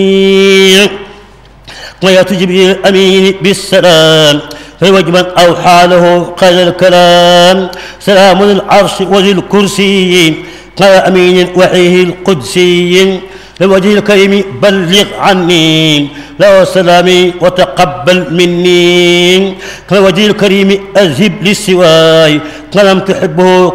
ويأتي جبريل الأمين بالسلام فوجبا أوحى له قال الكلام سلام العرش وذي الكرسي قال أمين وحيه القدسي لوجه الكريم بلغ عني له سلامي وتقبل مني كوجه الكريم أذهب للسواي فلم تحبه